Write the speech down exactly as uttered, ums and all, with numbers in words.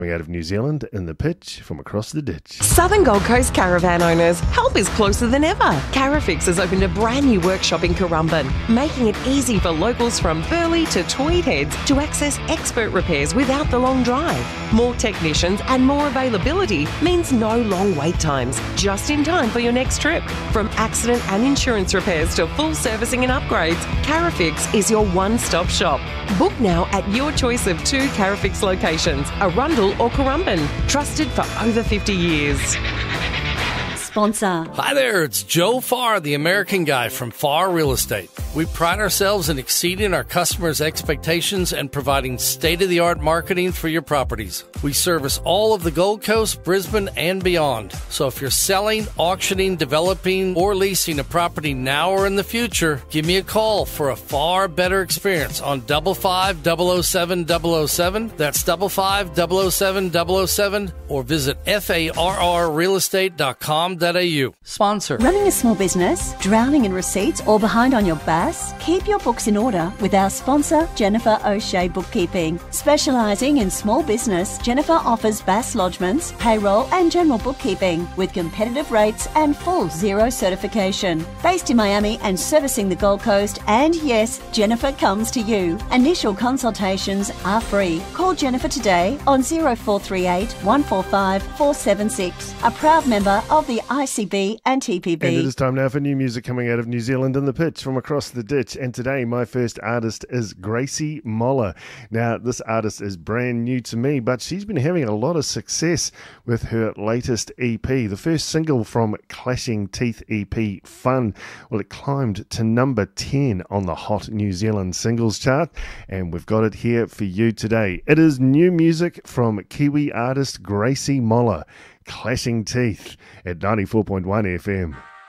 Coming out of New Zealand in the pitch from across the ditch. Southern Gold Coast caravan owners, help is closer than ever. Carafix has opened a brand new workshop in Currumbin, making it easy for locals from Burleigh to Tweed Heads to access expert repairs without the long drive. More technicians and more availability means no long wait times, just in time for your next trip. From accident and insurance repairs to full servicing and upgrades, Carafix is your one-stop shop. Book now at your choice of two Carafix locations, Arundel or Currumbin, trusted for over fifty years. Sponsor. Hi there, it's Joe Farr, the American Guy from Farr Real Estate. We pride ourselves in exceeding our customers' expectations and providing state-of-the-art marketing for your properties. We service all of the Gold Coast, Brisbane, and beyond. So if you're selling, auctioning, developing, or leasing a property now or in the future, give me a call for a far better experience on double five double oh seven double oh seven. That's double five double oh seven double oh seven, or visit F A R R real estate dot com. Sponsor. Running a small business, drowning in receipts, or behind on your B A S? Keep your books in order with our sponsor, Jennifer O'Shea Bookkeeping. Specialising in small business, Jennifer offers B A S lodgements, payroll and general bookkeeping with competitive rates and full zero certification. Based in Miami and servicing the Gold Coast, and yes, Jennifer comes to you. Initial consultations are free. Call Jennifer today on zero four three eight, one four five, four seven six. A proud member of the I C B and T P B. And it is time now for new music coming out of New Zealand in the pitch from across the ditch. And today my first artist is Gracie Moller. Now this artist is brand new to me, but she's been having a lot of success with her latest E P. The first single from Clashing Teeth E P, Fun. Well, it climbed to number ten on the Hot New Zealand singles chart, and we've got it here for you today. It is new music from Kiwi artist Gracie Moller. Clashing Teeth at ninety-four point one F M.